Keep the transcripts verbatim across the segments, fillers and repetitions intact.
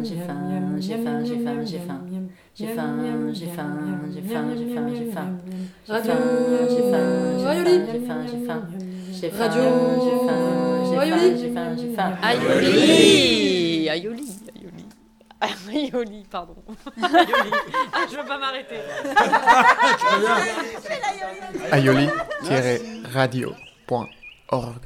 j'ai faim, j'ai faim, j'ai faim, j'ai faim. J'ai faim, j'ai faim, j'ai faim, j'ai faim, j'ai faim. Radio J'ai faim, j'ai Ayoli. faim, j'ai faim, j'ai faim. J'ai faim, Radio j'ai faim, j'ai faim, Ayoli. j'ai faim, j'ai faim. Ayoli Ayoli Ayoli Ayoli, pardon. Ayoli. Ah, je veux pas m'arrêter. ayoli tiret radio point org.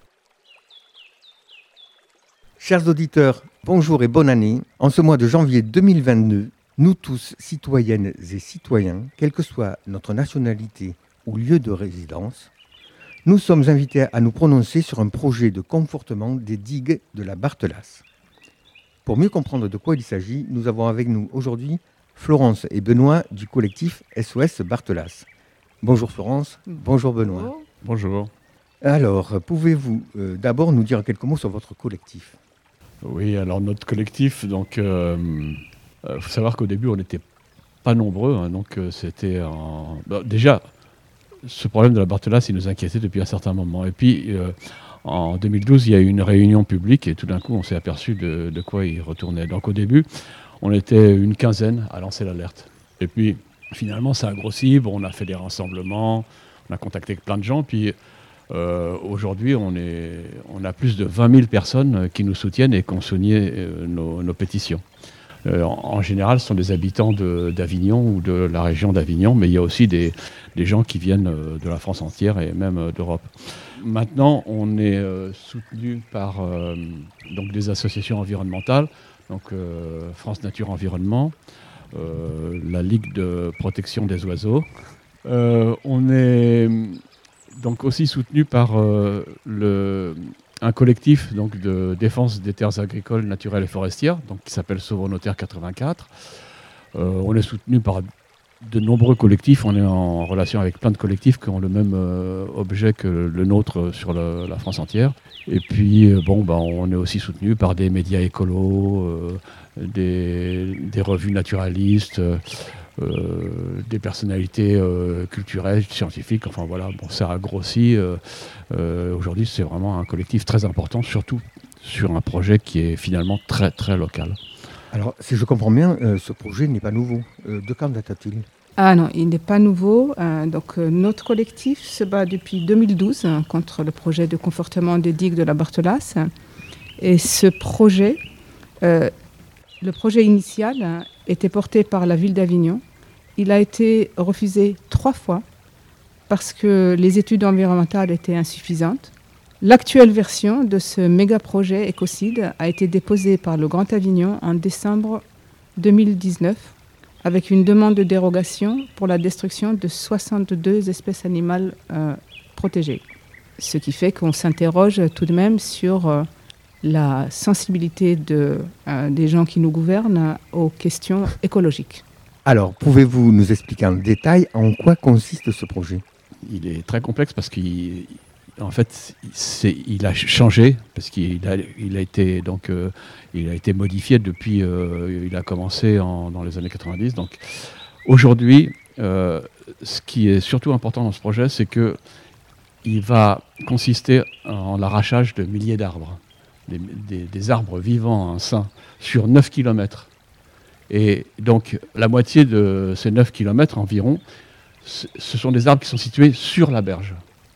Chers auditeurs, bonjour et bonne année. En ce mois de janvier deux mille vingt-deux, nous tous, citoyennes et citoyens, quelle que soit notre nationalité ou lieu de résidence, nous sommes invités à nous prononcer sur un projet de confortement des digues de la Barthelasse. Pour mieux comprendre de quoi il s'agit, nous avons avec nous aujourd'hui Florence et Benoît du collectif S O S Barthelasse. Bonjour Florence, bonjour Benoît. Bonjour. Alors, pouvez-vous euh, d'abord nous dire quelques mots sur votre collectif ? Oui, alors notre collectif, donc, il euh, euh, faut savoir qu'au début, on n'était pas nombreux. Hein, donc, euh, c'était en... bah, déjà, ce problème de la Barthelasse, il nous inquiétait depuis un certain moment. Et puis, euh, en deux mille douze, il y a eu une réunion publique et tout d'un coup, on s'est aperçu de, de quoi il retournait. Donc, au début, on était une quinzaine à lancer l'alerte. Et puis, finalement, ça a grossi. Bon, on a fait des rassemblements, on a contacté plein de gens. Puis, euh, aujourd'hui, on, est, on a plus de vingt mille personnes qui nous soutiennent et qui ont signé euh, nos, nos pétitions. Euh, en, en général, ce sont des habitants de, d'Avignon ou de la région d'Avignon, mais il y a aussi des, des gens qui viennent euh, de la France entière et même euh, d'Europe. Maintenant, on est euh, soutenu par euh, donc des associations environnementales, donc euh, France Nature Environnement, euh, la Ligue de protection des oiseaux. Euh, on est donc aussi soutenu par euh, le, un collectif donc, de défense des terres agricoles, naturelles et forestières, donc, qui s'appelle Sauvons nos terres quatre-vingt-quatre. Euh, on est soutenu par de nombreux collectifs. On est en relation avec plein de collectifs qui ont le même euh, objet que le nôtre sur le, la France entière. Et puis, euh, bon, bah, on est aussi soutenu par des médias écolos, euh, des, des revues naturalistes, euh, des personnalités euh, culturelles, scientifiques. Enfin voilà, bon, ça a grossi. Euh, euh, aujourd'hui, c'est vraiment un collectif très important, surtout sur un projet qui est finalement très, très local. Alors, si je comprends bien, euh, ce projet n'est pas nouveau. Euh, de quand date-t-il ? Ah non, il n'est pas nouveau. Euh, donc, euh, notre collectif se bat depuis deux mille douze hein, contre le projet de confortement des digues de la Barthelasse. Et ce projet, euh, le projet initial hein, était porté par la ville d'Avignon. Il a été refusé trois fois parce que les études environnementales étaient insuffisantes. L'actuelle version de ce méga-projet écocide a été déposée par le Grand Avignon en décembre deux mille dix-neuf avec une demande de dérogation pour la destruction de soixante-deux espèces animales euh, protégées. Ce qui fait qu'on s'interroge tout de même sur euh, la sensibilité de, euh, des gens qui nous gouvernent aux questions écologiques. Alors, pouvez-vous nous expliquer en détail en quoi consiste ce projet ? Il est très complexe parce qu'il... En fait, c'est, il a changé parce qu'il a, il a été donc euh, il a été modifié depuis. Euh, il a commencé en, dans les années quatre-vingt-dix. Donc aujourd'hui, euh, ce qui est surtout important dans ce projet, c'est que il va consister en l'arrachage de milliers d'arbres, des, des, des arbres vivants en sain sur neuf kilomètres. Et donc la moitié de ces neuf kilomètres environ, ce sont des arbres qui sont situés sur la berge.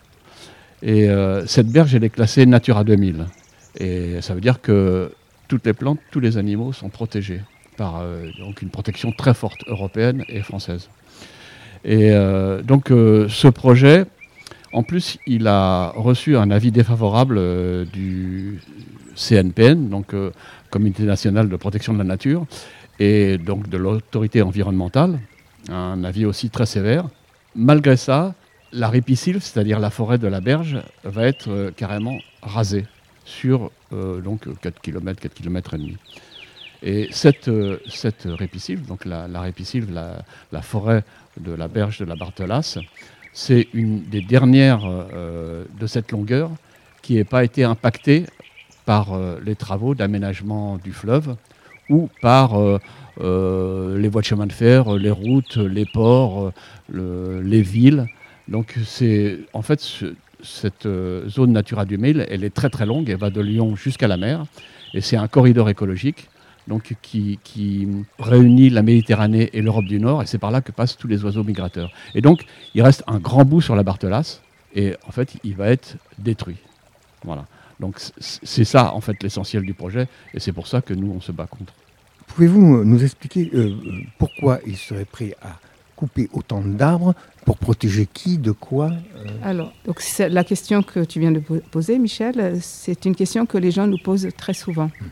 Et euh, cette berge, elle est classée Natura deux mille. Et ça veut dire que toutes les plantes, tous les animaux sont protégés par euh, donc une protection très forte européenne et française. Et euh, donc euh, ce projet, en plus, il a reçu un avis défavorable euh, du C N P N, donc euh, Comité national de protection de la nature, et donc de l'autorité environnementale, un avis aussi très sévère. Malgré ça, la ripisylve, c'est-à-dire la forêt de la berge, va être euh, carrément rasée sur euh, donc quatre kilomètres, quatre kilomètres et demi. Et cette, euh, cette ripisylve, donc la, la ripisylve, la, la forêt de la berge de la Barthelasse, c'est une des dernières euh, de cette longueur qui n'a pas été impactée par euh, les travaux d'aménagement du fleuve ou par euh, euh, les voies de chemin de fer, les routes, les ports, le, les villes. Donc c'est en fait ce, cette euh, zone Natura deux mille, elle est très très longue, elle va de Lyon jusqu'à la mer et c'est un corridor écologique. donc qui, qui réunit la Méditerranée et l'Europe du Nord, et c'est par là que passent tous les oiseaux migrateurs. Et donc, il reste un grand bout sur la Barthelas, et en fait, il va être détruit. Voilà. Donc, c'est ça, en fait, l'essentiel du projet, et c'est pour ça que nous, on se bat contre. Pouvez-vous nous expliquer euh, pourquoi il serait prêt à couper autant d'arbres pour protéger qui, de quoi euh... Alors, donc c'est la question que tu viens de poser, Michel, c'est une question que les gens nous posent très souvent. Mmh.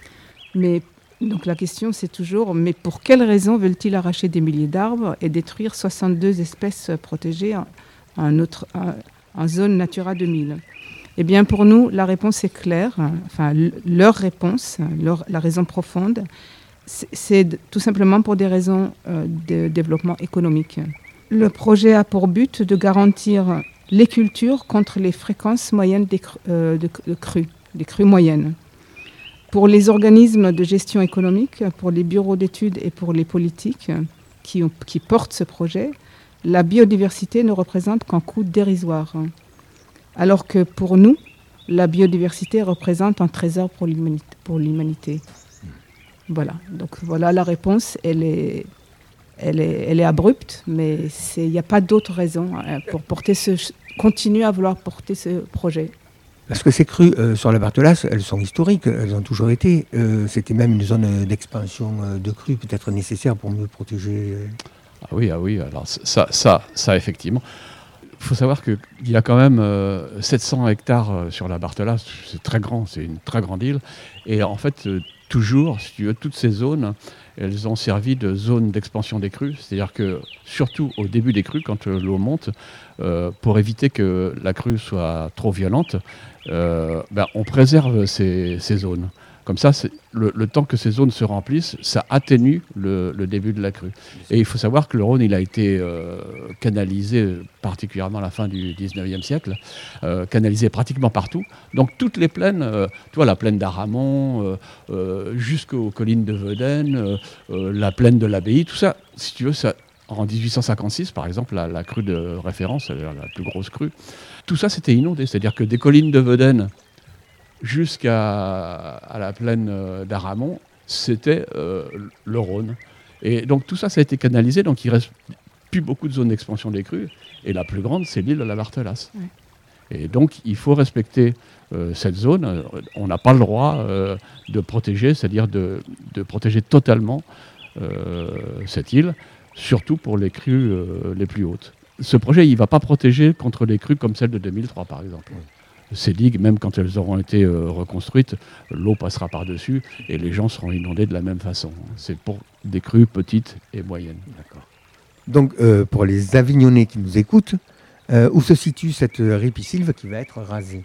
Mais donc la question, c'est toujours, mais pour quelles raisons veulent-ils arracher des milliers d'arbres et détruire soixante-deux espèces protégées en, en, autre, en, en zone Natura deux mille? Eh bien, pour nous, la réponse est claire. Enfin, leur réponse, leur, la raison profonde, c'est, c'est tout simplement pour des raisons euh, de développement économique. Le projet a pour but de garantir les cultures contre les fréquences moyennes des cru, euh, de, de crues, des crues moyennes. Pour les organismes de gestion économique, pour les bureaux d'études et pour les politiques qui, ont, qui portent ce projet, la biodiversité ne représente qu'un coût dérisoire. Alors que pour nous, la biodiversité représente un trésor pour l'humanité. Pour l'humanité. Voilà, donc voilà la réponse, elle est, elle est, elle est abrupte, mais il n'y a pas d'autre raison pour porter ce, continuer à vouloir porter ce projet. Parce que ces crues euh, sur la Barthelas, elles sont historiques, elles ont toujours été. Euh, c'était même une zone d'expansion euh, de crues peut-être nécessaire pour mieux protéger. Euh... Ah oui, ah oui, alors ça, ça, ça effectivement. Il faut savoir qu'il y a quand même euh, sept cents hectares sur la Barthelas, c'est très grand, c'est une très grande île. Et en fait, euh, toujours, si tu veux, toutes ces zones, elles ont servi de zone d'expansion des crues. C'est-à-dire que, surtout au début des crues, quand euh, l'eau monte, euh, pour éviter que la crue soit trop violente, euh, ben, on préserve ces, ces zones. Comme ça, c'est le, le temps que ces zones se remplissent, ça atténue le, le début de la crue. Et il faut savoir que le Rhône, il a été euh, canalisé, particulièrement à la fin du dix-neuvième siècle, euh, canalisé pratiquement partout. Donc toutes les plaines, euh, tu vois, la plaine d'Aramon, euh, euh, jusqu'aux collines de Vedaine, euh, euh, la plaine de l'Abbaye, tout ça, si tu veux, ça, en dix-huit cent cinquante-six, par exemple, la, la crue de référence, la, la plus grosse crue, tout ça, c'était inondé. C'est-à-dire que des collines de Vedaine jusqu'à à la plaine d'Aramon, c'était euh, le Rhône. Et donc tout ça, ça a été canalisé, donc il ne reste plus beaucoup de zones d'expansion des crues, et la plus grande, c'est l'île de la Barthelas. Ouais. Et donc il faut respecter euh, cette zone. On n'a pas le droit euh, de protéger, c'est-à-dire de, de protéger totalement euh, cette île, surtout pour les crues euh, les plus hautes. Ce projet, il ne va pas protéger contre les crues comme celle de deux mille trois, par exemple. Ouais. Ces digues, même quand elles auront été euh, reconstruites, l'eau passera par-dessus et les gens seront inondés de la même façon. C'est pour des crues petites et moyennes. D'accord. Donc, euh, pour les Avignonnais qui nous écoutent, euh, où se situe cette ripisylve qui va être rasée?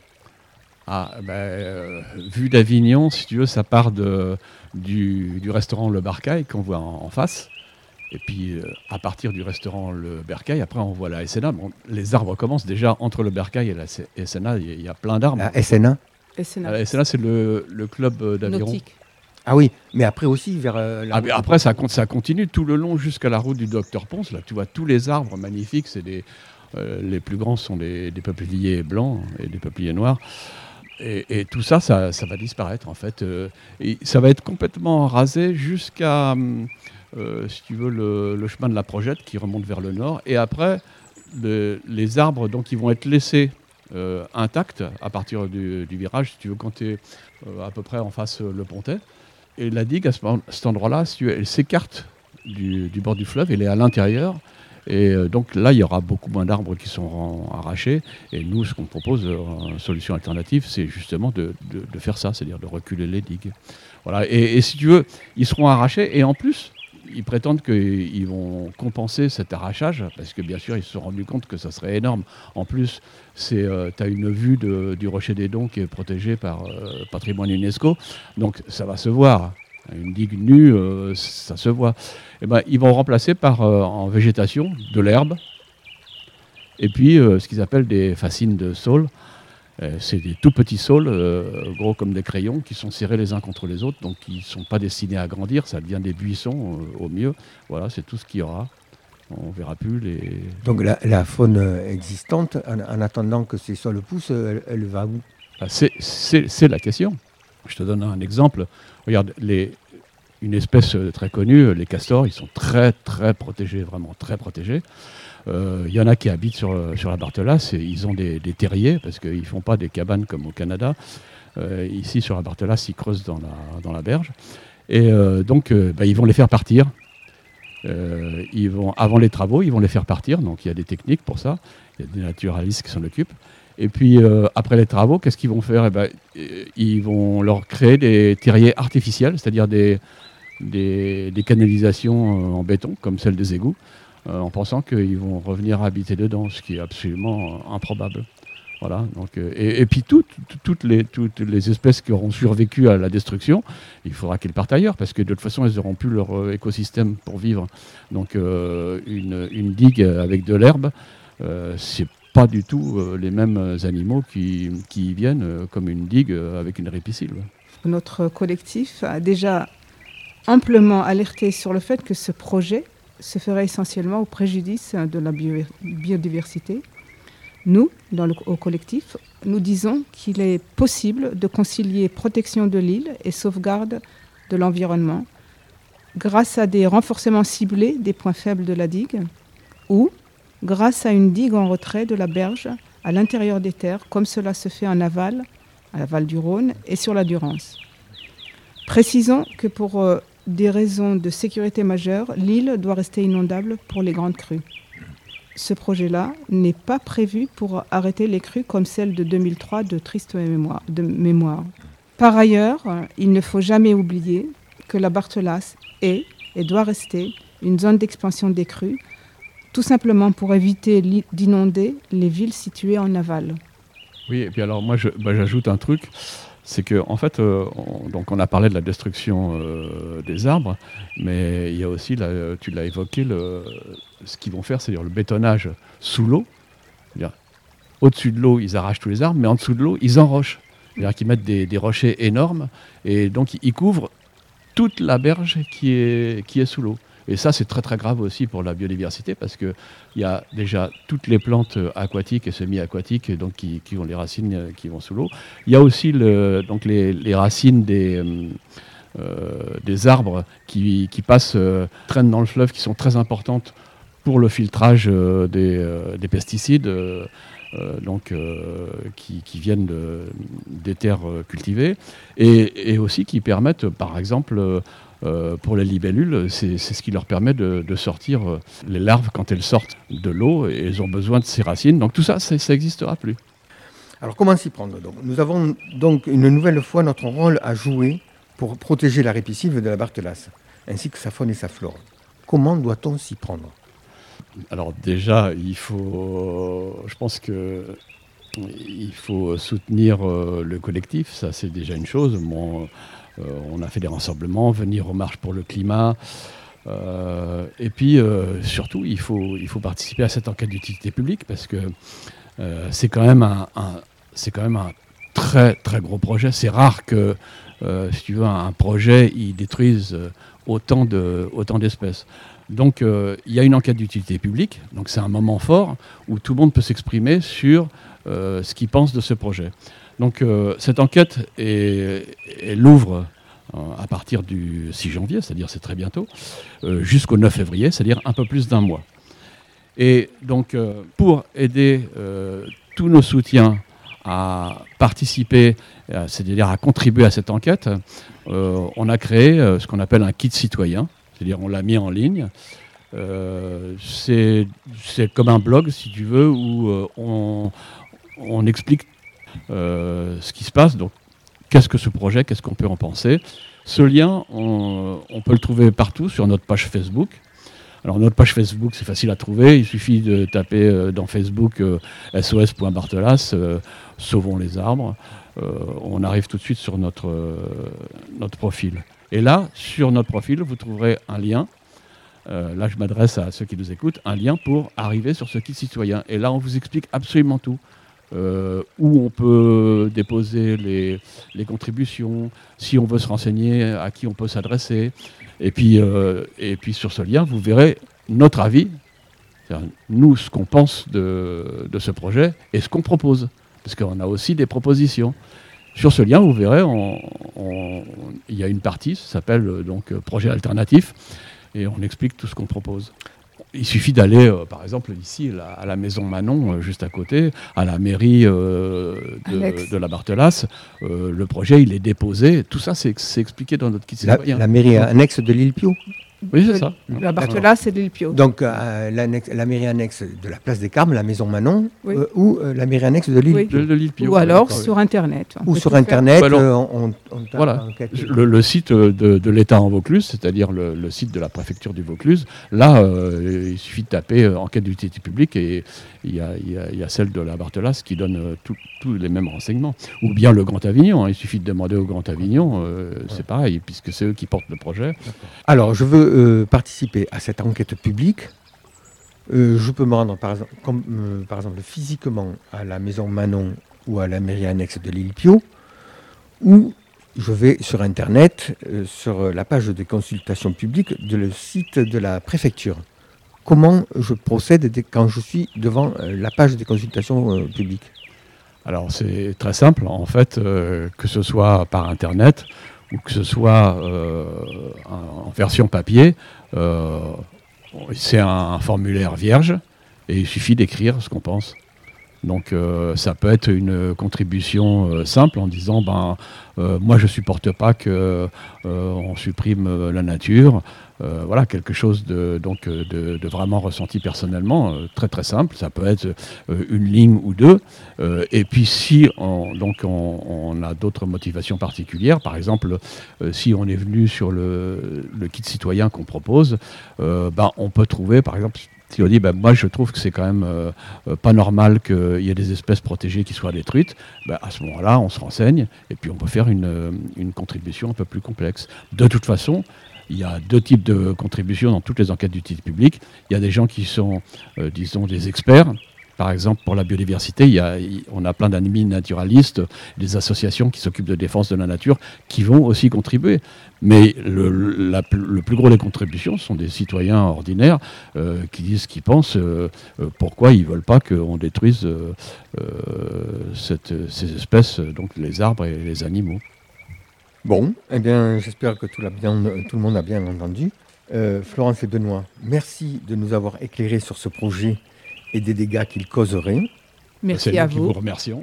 Ah, ben, euh, vue d'Avignon, si tu veux, ça part de, du, du restaurant Le Barcail qu'on voit en, en face. Et puis, euh, à partir du restaurant Le Bercail, après, on voit la S N A. Bon, les arbres commencent déjà entre le Bercail et la S N A. Il y a plein d'arbres. La S N A S N A, la S N A, c'est le, le club d'aviron. Nautique. Ah oui, mais après aussi vers euh, la ah, mais après, ça, ça continue tout le long jusqu'à la route du Docteur Ponce. Là, tu vois tous les arbres magnifiques. C'est des, euh, les plus grands sont des, des peupliers blancs et des peupliers noirs. Et, et tout ça, ça, ça va disparaître, en fait. Euh, et ça va être complètement rasé jusqu'à... Euh, si tu veux, le, le chemin de la Projette qui remonte vers le nord. Et après, le, les arbres donc, ils vont être laissés euh, intacts à partir du, du virage, si tu veux, quand tu es euh, à peu près en face euh, le Pontet. Et la digue, à ce, cet endroit-là, si tu veux, elle s'écarte du, du bord du fleuve, elle est à l'intérieur. Et euh, donc là, il y aura beaucoup moins d'arbres qui seront arrachés. Et nous, ce qu'on propose, euh, en solution alternative, c'est justement de, de, de faire ça, c'est-à-dire de reculer les digues. Voilà. Et, et si tu veux, ils seront arrachés. Et en plus, ils prétendent qu'ils vont compenser cet arrachage, parce que bien sûr, ils se sont rendus compte que ça serait énorme. En plus, tu euh, as une vue de, du Rocher des Dons qui est protégée par euh, patrimoine UNESCO, donc ça va se voir. Une digue nue, euh, ça se voit. Et ben, ils vont remplacer par, euh, en végétation, de l'herbe, et puis euh, ce qu'ils appellent des fascines de saules. Euh, c'est des tout petits saules, euh, gros comme des crayons, qui sont serrés les uns contre les autres, donc qui ne sont pas destinés à grandir, ça devient des buissons euh, au mieux. Voilà, c'est tout ce qu'il y aura. On ne verra plus les... Donc la, la faune existante, en, en attendant que ces sols poussent, elle, elle va où? c'est, c'est, c'est la question. Je te donne un exemple. Regarde, les, une espèce très connue, les castors, ils sont très très protégés, vraiment très protégés. Il euh, y en a qui habitent sur, sur la Barthelasse et ils ont des, des terriers parce qu'ils ne font pas des cabanes comme au Canada. Euh, ici, sur la Barthelasse, ils creusent dans la, dans la berge. Et euh, donc, euh, bah, ils vont les faire partir. Euh, ils vont, avant les travaux, ils vont les faire partir. Donc, il y a des techniques pour ça. Il y a des naturalistes qui s'en occupent. Et puis, euh, après les travaux, qu'est-ce qu'ils vont faire ? Eh ben, ils vont leur créer des terriers artificiels, c'est-à-dire des, des, des canalisations en béton, comme celles des égouts, euh, en pensant qu'ils vont revenir habiter dedans, ce qui est absolument improbable. Voilà, donc, euh, et, et puis toutes, toutes, les, toutes les espèces qui auront survécu à la destruction, il faudra qu'elles partent ailleurs, parce que de toute façon, elles n'auront plus leur euh, écosystème pour vivre. Donc euh, une, une digue avec de l'herbe, euh, c'est pas du tout euh, les mêmes animaux qui, qui y viennent euh, comme une digue euh, avec une ripisylve. Notre collectif a déjà amplement alerté sur le fait que ce projet se ferait essentiellement au préjudice de la bio- biodiversité. Nous, dans le, au collectif, nous disons qu'il est possible de concilier protection de l'île et sauvegarde de l'environnement grâce à des renforcements ciblés des points faibles de la digue ou grâce à une digue en retrait de la berge à l'intérieur des terres, comme cela se fait en aval, à l'aval du Rhône et sur la Durance. Précisons que pour euh, des raisons de sécurité majeures, l'île doit rester inondable pour les grandes crues. Ce projet-là n'est pas prévu pour arrêter les crues comme celle de deux mille trois de triste mémoire. De mémoire. Par ailleurs, il ne faut jamais oublier que la Barthelasse est et doit rester une zone d'expansion des crues, tout simplement pour éviter d'inonder les villes situées en aval. Oui, et puis alors moi je, bah, j'ajoute un truc, c'est que en fait, euh, on, donc on a parlé de la destruction euh, des arbres, mais il y a aussi, là, tu l'as évoqué, le, ce qu'ils vont faire, c'est-à-dire le bétonnage sous l'eau. C'est-à-dire, au-dessus de l'eau, ils arrachent tous les arbres, mais en dessous de l'eau, ils enrochent. C'est-à-dire qu'ils mettent des, des rochers énormes, et donc ils couvrent toute la berge qui est, qui est sous l'eau. Et ça, c'est très très grave aussi pour la biodiversité parce qu'il y a déjà toutes les plantes aquatiques et semi-aquatiques donc qui, qui ont les racines qui vont sous l'eau. Il y a aussi le, donc les, les racines des, euh, des arbres qui, qui passent, euh, traînent dans le fleuve, qui sont très importantes pour le filtrage euh, des, euh, des pesticides euh, euh, donc, euh, qui, qui viennent de, des terres euh, cultivées et, et aussi qui permettent, par exemple, euh, Euh, pour les libellules, c'est, c'est ce qui leur permet de, de sortir euh, les larves quand elles sortent de l'eau et elles ont besoin de ces racines. Donc tout ça, ça n'existera plus. Alors comment s'y prendre donc ? Nous avons donc une nouvelle fois notre rôle à jouer pour protéger la ripisylve de la Barthelasse, ainsi que sa faune et sa flore. Comment doit-on s'y prendre ? Alors déjà, il faut, je pense que il faut soutenir euh, le collectif, ça c'est déjà une chose. Bon, Euh, on a fait des rassemblements, venir aux marches pour le climat. Euh, et puis, euh, surtout, il faut, il faut participer à cette enquête d'utilité publique parce que euh, c'est quand même un, un, c'est quand même un très, très gros projet. C'est rare que, euh, si tu veux, un, un projet, il détruise autant, de, autant d'espèces. Donc, euh, il y a une enquête d'utilité publique. Donc, c'est un moment fort où tout le monde peut s'exprimer sur euh, ce qu'il pense de ce projet. Donc euh, cette enquête, est, elle ouvre euh, à partir du six janvier, c'est-à-dire c'est très bientôt, euh, jusqu'au neuf février, c'est-à-dire un peu plus d'un mois. Et donc euh, pour aider euh, tous nos soutiens à participer, euh, c'est-à-dire à contribuer à cette enquête, euh, on a créé euh, ce qu'on appelle un kit citoyen, c'est-à-dire on l'a mis en ligne. Euh, c'est, c'est comme un blog, si tu veux, où euh, on, on explique Euh, ce qui se passe. Donc, qu'est-ce que ce projet ? Qu'est-ce qu'on peut en penser ? Ce lien, on, on peut le trouver partout sur notre page Facebook. Alors, notre page Facebook, c'est facile à trouver. Il suffit de taper euh, dans Facebook euh, S O S point Barthelasse, euh, Sauvons les arbres. Euh, on arrive tout de suite sur notre, euh, notre profil. Et là, sur notre profil, vous trouverez un lien. Euh, là, je m'adresse à ceux qui nous écoutent. Un lien pour arriver sur ce kit citoyen. Et là, on vous explique absolument tout. Euh, où on peut déposer les, les contributions, si on veut se renseigner, à qui on peut s'adresser. Et puis, euh, et puis sur ce lien, vous verrez notre avis, c'est-à-dire nous, ce qu'on pense de, de ce projet et ce qu'on propose. Parce qu'on a aussi des propositions. Sur ce lien, vous verrez, on, on, il y a une partie, ça s'appelle euh, donc projet alternatif, et on explique tout ce qu'on propose. Il suffit d'aller, euh, par exemple, ici, là, à la maison Manon, euh, juste à côté, à la mairie euh, de, de la Barthelasse. Euh, le projet, il est déposé. Tout ça, c'est, c'est expliqué dans notre kit La, citoyen. la mairie annexe de l'île Pio. Oui, c'est ça. La Barthelasse et l'île Pio. Donc, euh, la mairie annexe de la place des Carmes, la maison Manon, Oui. euh, ou euh, la mairie annexe de l'île Oui. Pio. De, de l'île Pio. Ou alors D'accord, sur Internet. On Ou peut sur tout faire. Internet, Bah alors, euh, on, on tape Voilà, enquête. le, le site de, de l'État en Vaucluse, c'est-à-dire le, le site de la préfecture du Vaucluse, là, euh, il suffit de taper euh, enquête d'utilité publique et il y a, il y a, il y a celle de la Barthelasse qui donne euh, tous les mêmes renseignements. Ou bien le Grand Avignon, hein, il suffit de demander au Grand Avignon, euh, ouais. C'est pareil, puisque c'est eux qui portent le projet. Alors, je veux euh, participer à cette enquête publique. Euh, je peux me rendre, par exemple, comme, euh, par exemple, physiquement à la maison Manon ou à la mairie annexe de l'île Pio, ou je vais sur Internet, euh, sur la page de consultation publique de le site de la préfecture. Comment je procède dès, quand je suis devant euh, la page des consultations euh, publiques? Alors c'est très simple, en fait, euh, que ce soit par Internet ou que ce soit euh, en version papier, euh, c'est un, un formulaire vierge et il suffit d'écrire ce qu'on pense. Donc euh, ça peut être une contribution euh, simple en disant ben euh, moi je supporte pas que euh, on supprime euh, la nature. Euh, voilà, quelque chose de, donc, de, de vraiment ressenti personnellement, euh, très très simple. Ça peut être euh, une ligne ou deux. Euh, et puis si on, donc on, on a d'autres motivations particulières, par exemple, euh, si on est venu sur le, le kit citoyen qu'on propose, euh, ben, on peut trouver, par exemple, si on dit, ben, moi je trouve que c'est quand même euh, euh, pas normal qu'il y ait des espèces protégées qui soient détruites, ben, à ce moment-là, on se renseigne et puis on peut faire une, une contribution un peu plus complexe. De toute façon, il y a deux types de contributions dans toutes les enquêtes d'utilité publique. Il y a des gens qui sont, euh, disons, des experts. Par exemple, pour la biodiversité, il y a, on a plein d'amis naturalistes, des associations qui s'occupent de défense de la nature, qui vont aussi contribuer. Mais le, la, le plus gros des contributions sont des citoyens ordinaires euh, qui disent ce qu'ils pensent, euh, euh, pourquoi ils ne veulent pas qu'on détruise euh, euh, cette, ces espèces, donc les arbres et les animaux. Bon, eh bien, j'espère que tout, la bien, tout le monde a bien entendu. Euh, Florence et Benoît, merci de nous avoir éclairés sur ce projet et des dégâts qu'il causerait. Merci C'est à nous qui vous. vous remercions.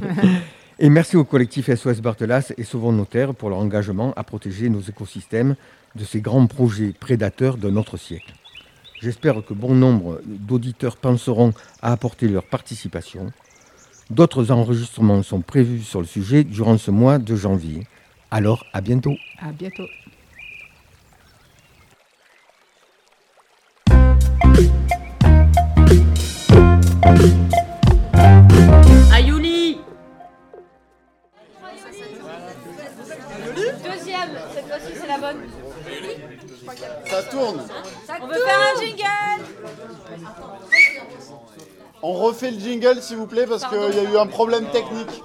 Et merci au collectif S O S Barthelasse et Sauvons nos terres pour leur engagement à protéger nos écosystèmes de ces grands projets prédateurs de notre siècle. J'espère que bon nombre d'auditeurs penseront à apporter leur participation. D'autres enregistrements sont prévus sur le sujet durant ce mois de janvier. Alors, à bientôt. À bientôt. Ayouli. Deuxième, cette fois-ci c'est la bonne. Ça tourne. On veut faire un jingle. On refait le jingle s'il vous plaît parce qu'il y a eu un problème technique.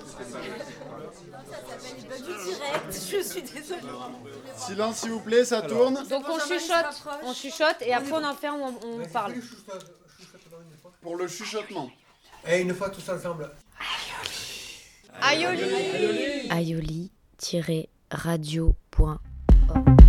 Je suis désolée. Silence s'il vous plaît, ça tourne. Donc on chuchote, on chuchote et après on en fait, on, on parle. Pour le chuchotement. Et une fois tous ensemble. Ayouli. Ayouli-radio point